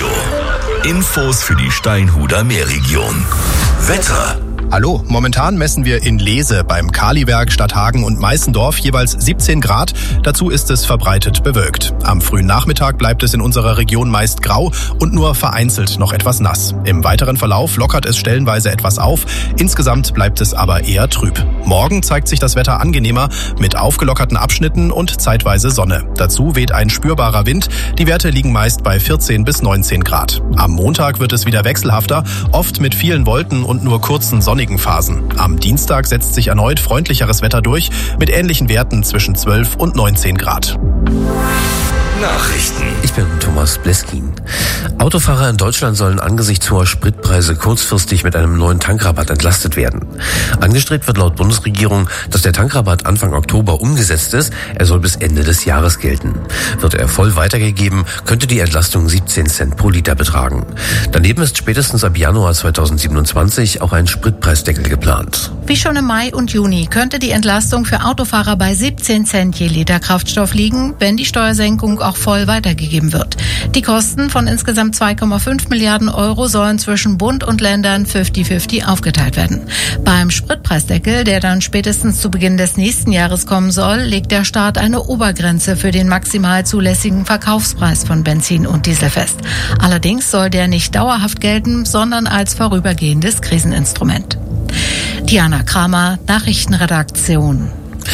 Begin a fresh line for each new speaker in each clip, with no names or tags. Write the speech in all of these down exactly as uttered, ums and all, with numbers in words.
Radio. Infos für die Steinhuder Meerregion. Wetter.
Hallo, momentan messen wir in Lehse beim Kaliwerk, Stadthagen und Meißendorf jeweils siebzehn Grad. Dazu ist es verbreitet bewölkt. Am frühen Nachmittag bleibt es in unserer Region meist grau und nur vereinzelt noch etwas nass. Im weiteren Verlauf lockert es stellenweise etwas auf. Insgesamt bleibt es aber eher trüb. Morgen zeigt sich das Wetter angenehmer mit aufgelockerten Abschnitten und zeitweise Sonne. Dazu weht ein spürbarer Wind. Die Werte liegen meist bei vierzehn bis neunzehn Grad. Am Montag wird es wieder wechselhafter, oft mit vielen Wolken und nur kurzen sonnigen Phasen. Am Dienstag setzt sich erneut freundlicheres Wetter durch mit ähnlichen Werten zwischen zwölf und neunzehn Grad.
Nachrichten.
Ich bin Thomas Bleskin. Autofahrer in Deutschland sollen angesichts hoher Spritpreise kurzfristig mit einem neuen Tankrabatt entlastet werden. Angestrebt wird laut Bundesregierung, dass der Tankrabatt Anfang Oktober umgesetzt ist. Er soll bis Ende des Jahres gelten. Wird er voll weitergegeben, könnte die Entlastung siebzehn Cent pro Liter betragen. Daneben ist spätestens ab Januar zweitausendsiebenundzwanzig auch ein Spritpreisdeckel geplant.
Wie schon im Mai und Juni könnte die Entlastung für Autofahrer bei siebzehn Cent je Liter Kraftstoff liegen, wenn die Steuersenkung auch voll weitergegeben wird. Die Kosten von insgesamt zwei Komma fünf Milliarden Euro sollen zwischen Bund und Ländern fünfzig fünfzig aufgeteilt werden. Beim Spritpreisdeckel, der dann spätestens zu Beginn des nächsten Jahres kommen soll, legt der Staat eine Obergrenze für den maximal zulässigen Verkaufspreis von Benzin und Diesel fest. Allerdings soll der nicht dauerhaft gelten, sondern als vorübergehendes Kriseninstrument. Diana Kramer, Nachrichtenredaktion.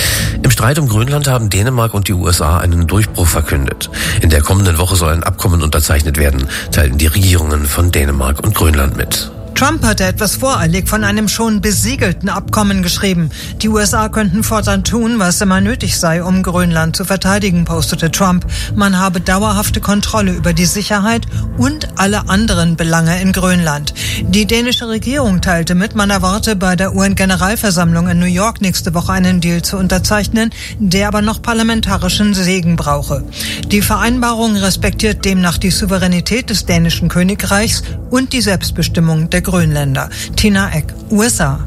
Im Streit um Grönland haben Dänemark und die U S A einen Durchbruch verkündet. In der kommenden Woche soll ein Abkommen unterzeichnet werden, teilten die Regierungen von Dänemark und Grönland mit.
Trump hatte etwas voreilig von einem schon besiegelten Abkommen geschrieben. Die U S A könnten fortan tun, was immer nötig sei, um Grönland zu verteidigen, postete Trump. Man habe dauerhafte Kontrolle über die Sicherheit und alle anderen Belange in Grönland. Die dänische Regierung teilte mit, man erwarte bei der U N-Generalversammlung in New York nächste Woche einen Deal zu unterzeichnen, der aber noch parlamentarischen Segen brauche. Die Vereinbarung respektiert demnach die Souveränität des dänischen Königreichs und die Selbstbestimmung der Grönländer. Tina Eck, U S A.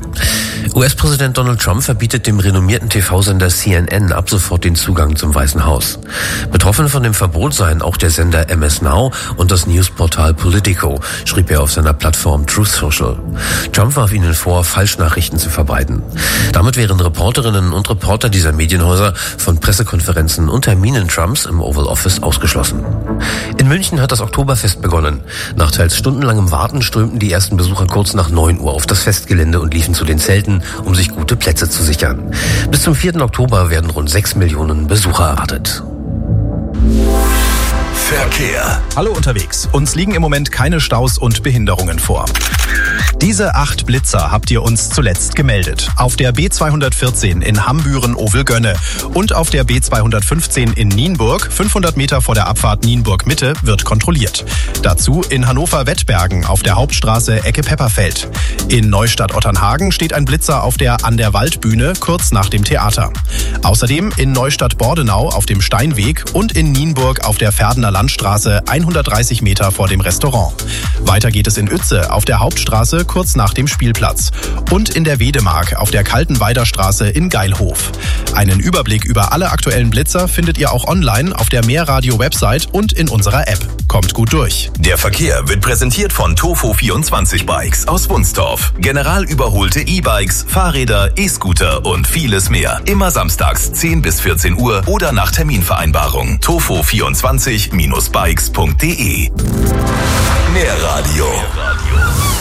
U S-Präsident Donald Trump verbietet dem renommierten T V-Sender C N N ab sofort den Zugang zum Weißen Haus. Betroffen von dem Verbot seien auch der Sender M S Now und das Newsportal Politico, schrieb er auf seiner Plattform Truth Social. Trump warf ihnen vor, Falschnachrichten zu verbreiten. Damit wären Reporterinnen und Reporter dieser Medienhäuser von Pressekonferenzen und Terminen Trumps im Oval Office ausgeschlossen. In München hat das Oktoberfest begonnen. Nach teils stundenlangem Warten strömten die ersten Besucher kurz nach neun Uhr auf das Festgelände und liefen zu den Zelten, um sich gute Plätze zu sichern. Bis zum vierten Oktober werden rund sechs Millionen Besucher erwartet.
Verkehr.
Hallo unterwegs. Uns liegen im Moment keine Staus und Behinderungen vor. Diese acht Blitzer habt ihr uns zuletzt gemeldet. Auf der B zweihundertvierzehn in Hambüren-Ovelgönne und auf der B zweihundertfünfzehn in Nienburg, fünfhundert Meter vor der Abfahrt Nienburg-Mitte, wird kontrolliert. Dazu in Hannover-Wettbergen auf der Hauptstraße Ecke Pepperfeld. In Neustadt-Otternhagen steht ein Blitzer auf der An der Waldbühne kurz nach dem Theater. Außerdem in Neustadt-Bordenau auf dem Steinweg und in Nienburg auf der Verdener Landstraße hundertdreißig Meter vor dem Restaurant. Weiter geht es in Uetze auf der Hauptstraße kurz nach dem Spielplatz und in der Wedemark auf der Kaltenweider Straße in Geilhof. Einen Überblick über alle aktuellen Blitzer findet ihr auch online auf der Meerradio-Website und in unserer App. Kommt gut durch.
Der Verkehr wird präsentiert von Tofo vierundzwanzig Bikes aus Wunstorf. General überholte E-Bikes, Fahrräder, E-Scooter und vieles mehr. Immer samstags zehn bis vierzehn Uhr oder nach Terminvereinbarung. Tofo vierundzwanzig Bikes punkt de. Meerradio.